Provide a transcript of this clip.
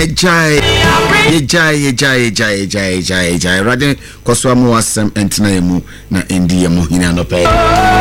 jai. Radin Koswa mo asem entina emu na endi emu hina no pe.